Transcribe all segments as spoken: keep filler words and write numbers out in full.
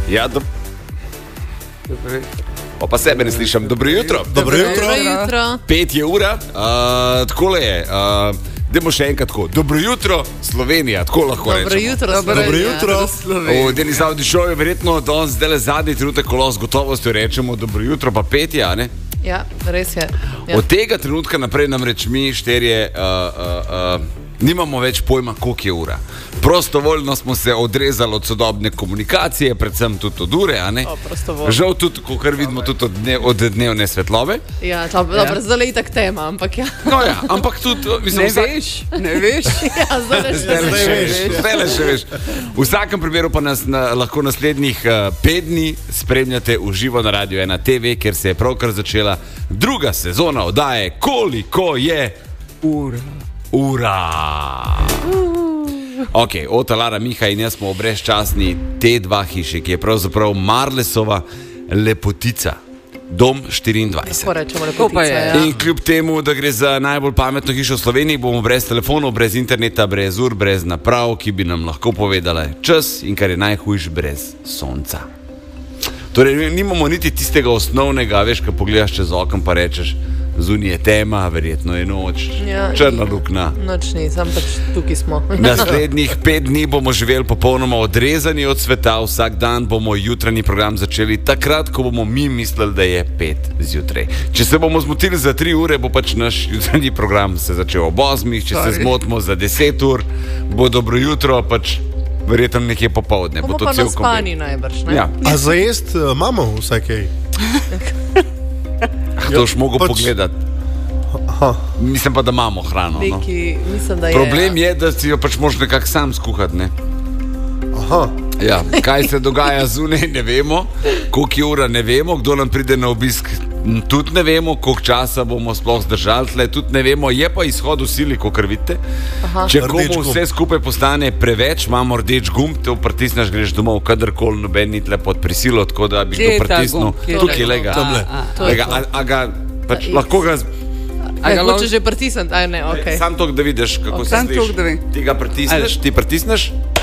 Ja, do... Pa pa sebe ne slišam. Dobro jutro. Dobro jutro. Dobro jutro. Pet je ura, uh, takole je. Uh, Dajmo še enkrat tako. Dobro jutro, Slovenija, tako lahko Dobro rečemo. jutro, Dobro Slovenija. jutro. V Denis Audi Show je verjetno danes zdaj zadnji trenutek, ko z gotovostjo rečemo dobro jutro, pa pet je, a ne? Ja, res je. Ja. Od tega trenutka naprej namreč mi šterje uh, uh, uh, nimamo več pojma, koliko je ura. Prostovoljno smo se odrezali od sodobne komunikacije, predvsem tudi od ure, a ne? O, prostovoljno. Žal tudi, kot vidimo, tudi od, dne, od dnevne svetlobe. Ja, to, dobro, zdaj je itak tema, ampak ja. No ja, ampak tudi, mislim, Ne vsak... veš, ne veš. Ja, zdaj le še Zdaj le še veš. veš, zdaj le še veš. V vsakem primeru pa nas na, lahko naslednjih uh, pet dni spremljate v živo na Radio ena T V, kjer se je pravkar začela druga sezona oddaje Koliko je Ura. ura. Ok, Ota, Lara, Miha in jaz smo v brezčasni T dva hiši, ki je pravzaprav Marlesova lepotica. Dom štiriindvajset. Tako rečemo, To pa je, lepotica, ja. ja. In kljub temu, da gre za najbolj pametno hišo v Sloveniji, bomo brez telefonov, brez interneta, brez ur, brez naprav, ki bi nam lahko povedala čas in kar je najhujš, brez sonca. Torej, nimamo niti tistega osnovnega, veš, ko pogledaš čez okno pa rečeš, zunaj je tema, verjetno je noč, Ja, črna in- luknja. Noč ni, sam pač tukaj smo. Naslednjih pet dni bomo živeli popolnoma odrezani od sveta, vsak dan bomo jutranji program začeli takrat, ko bomo mi mislili, da je pet zjutraj. Če se bomo zmotili za tri ure, bo pač naš jutranji program se začel ob osmih, če se Sorry. zmotimo za deset ur, bo dobro jutro, pač verjetno nekje popovdne. Bomo Bo to pa cel naspani komplet. najbrž, ne? Ja, A za jest uh, imamo vsaj kaj? to boš mogel pač- pogledati. Aha. Mislim pa, da imamo hrano. No. Neki, mislim, da je. Problem ja. je, da si jo pač moraš nekako sam skuhati, ne? Aha. Ja, kaj se dogaja zunaj, ne vemo, koliko je ura, ne vemo, kdo nam pride na obisk, m, tudi ne vemo, koliko časa bomo sploh zdržali tle, tudi ne vemo, je pa izhod v sili, kot vidite. Aha. Če Rdeč komu gumb. vse skupaj postane preveč, imamo rdeč gumb, te pritisneš, greš domov, kadarkoli, noben ni tle pod prisilo, tako da bi Kje to je ta pritisnil. gumb? Kje je Tukaj ta lega. gumb? Tamle. A, to A je ga, to. a, a ga pač A, lahko ga... A ga ga lahko- hočeš že pritisniti? Aj ne, okej. Okay. Sam to, da vidiš, kako se Samo sliši. toliko, da vi- Ti ga pritisneš, Ajde. ti pritisneš.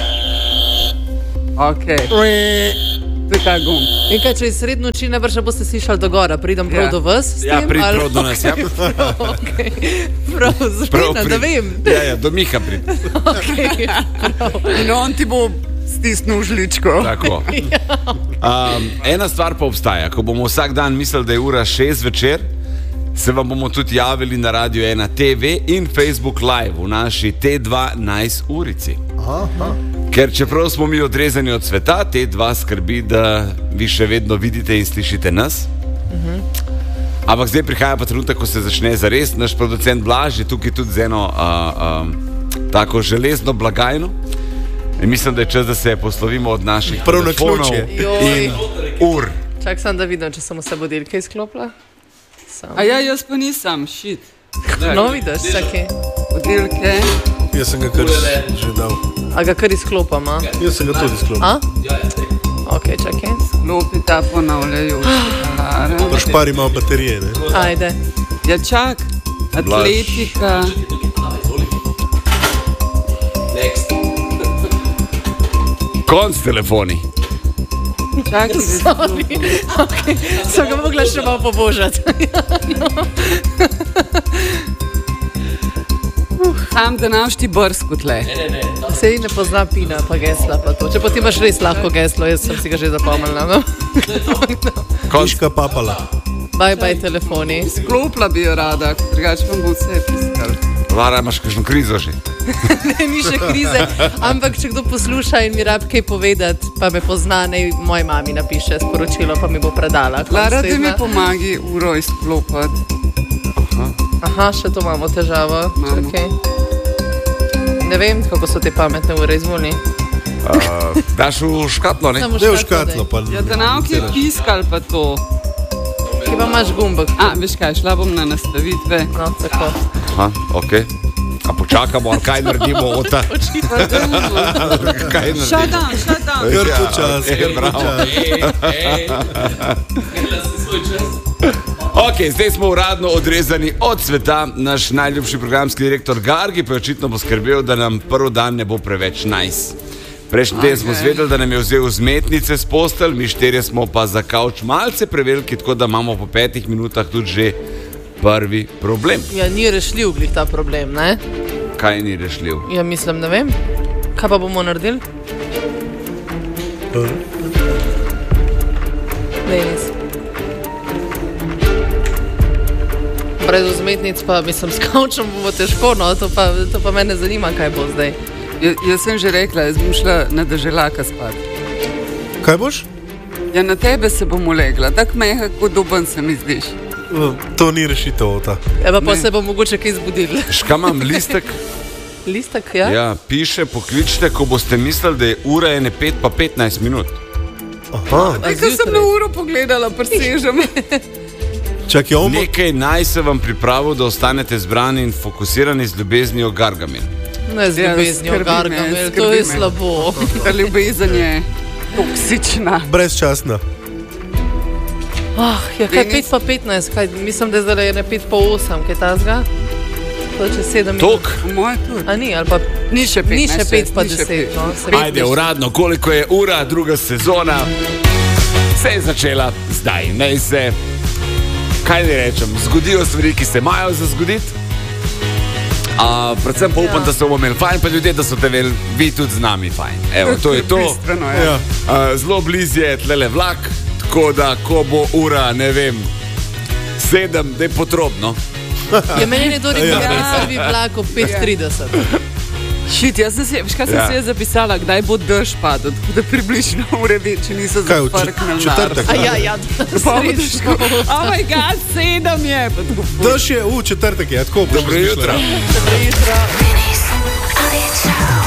Ok. To je ta gumb. In kaj, če je sred noči, ne brž boste slišali do gora, pridem prav Ja. do vas s Ja, tem? prid ali- prav do nas, ja. Okej. Prav, Prav zgodno, da prid. vem. Ja, ja, do Miha prid. Okej, prav. In on ti bo stisnil žličko. Tako. Um, ena stvar pa obstaja. Ko bomo vsak dan mislili, da je ura šest večer, se vam bomo tudi javili na Radio ena T V in Facebook Live v naši T dva Nice urici. Aha. Ker čeprav smo mi odrezani od sveta, T dva skrbi, da vi še vedno vidite in slišite nas. Ampak zdaj prihaja pa trenutek, ko se začne zares. Naš producent Blaž je tukaj tudi z eno uh, um, tako železno blagajno. In mislim, da je čas, da se poslovimo od naših Prav na telefonov ključje. Joj. in ur. Čak sem, da vidim, če sem vse budilke izklopila. Sam. A ja, jaz pa nisem, šit. No, vidiš, čakaj. Oddelke. Jaz sem ga kar že dal. A ga kar izklopam, a? Jaz sem ga tudi sklopil. A? Ok, čakaj. Lopi ta ponavljajoča alarm. Pršpari malo baterije, ne? Ajde. Ja, čak. Atletika. Konc telefoni. Čak. Sorry. Okay. Sem ga mogla še malo pobožati. Sam da naš ti brsko tle. Sej ne pozna pina, pa gesla pa to. Če pa ti imaš res lahko geslo, jaz sem si ga že zapomnila. No? Konc. Miška papala. Bye bye telefoni. Sklopla bi jo rada, drugače vam bo vse piskal. Lara, imaš kakšno krizo že? Ne, ni še krize, ampak če kdo posluša in mi rab kaj povedati, pa me pozna, naj moji mami napiše sporočilo, pa mi bo predala. konec Lara, da mi tedna. pomagi uro izklopati. Aha, še to imamo težavo. Imamo. Čakaj. Ne vem, kako so te pametne ure izvoli. Uh, daš v škatlo, ne? Samo Dej v škatlo, škatlo, pa Ja, da nav ki je piskal pa to. daj. Ki pa imaš gumbek. A, veš kaj, šla bom na nastavitve. No, tako. Aha, ok. A počakamo, ali kaj naredimo, Ota? Pa da uno. Kaj naredimo? Shut down, shut down. Kar Ja, počas, okej, kar bravo. počas. Ok, zdaj smo uradno odrezani od sveta. Naš najljubši programski direktor Gargi pa je očitno poskrbel, da nam prvi dan ne bo preveč nice. Prejšnji teden smo zvedeli, da nam je vzel vzmetnice s postelj, mi štirje smo pa za kavč malce preveliki, tako da imamo po petih minutah tudi že prvi problem. Ja, ni rešljiv glih ta problem, ne? Kaj ni rešljiv? Ja, mislim, ne vem. Kaj pa bomo naredili? Denis. Brez vzmetnic pa, mislim, s kavčem bo težko, no, to pa, to pa mene zanima, kaj bo zdaj. Ja, jaz sem že rekla, jaz bom šla na deželaka spat. Kaj boš? Ja, na tebe se bom ulegla, tak mehak, kot doben se mi zdiš. To ni rešitev, ta. Ja, pa, pa Ne. se bo mogoče kaj zbudili. Škaj imam listek? Listek, ja? Ja, piše, pokličite, ko boste mislili, da je ura ene pet pa petnajst minut. Aha. A Aj, ko sem zjutraj? na uro pogledala, presežem. Čakaj, on bo... Nekaj naj se vam pripravil, da ostanete zbrani in fokusirani z ljubeznijo Gargamel. Ne, z Ja, ljubeznijo, skrbi me, Gargamel, skrbi to je me. slabo. Ta ljubezen je toksična. Brezčasna. Ah, ja, kaj Denis? pet pa petnajst, kaj, mislim, da je zdaj ene pet pa osem, kaj tazga? To je čez sedem minut. Tok? Moje tudi. A ni, ali pa Ni še ni še petnajst, pet pa ni še deset, pet. no. se vidi. Ajde, uradno, koliko je ura, druga sezona se je začela zdaj. Naj se, kaj ne rečem, zgodijo stvari, ki se imajo za zgoditi. A, predvsem pa upam, Ja. da so bomo imeli fajn, pa ljudje, da so te vel, vi tudi z nami fajn. Evo, to je to. Bistveno je. Ja. A, zelo blizu je tlele vlak, tako da ko bo ura, ne vem, sedem, da je potrobno. Ja, meni je to rekel, Ja. da je prvi vlak ob pet trideset. Šit, jaz sem si, veš kaj sem Ja. si jaz zapisala, kdaj bo dež padel, tako da približno ure več niso Kaj, v čet- zaprknili. četrtek? A ja, ja, srečno. Oh moj god, sedem je. Pa tako, Daš je v četrtek, je tako. boš Dobro razmišljala. jutro. Dobro jutro. Dennis, Ali Show.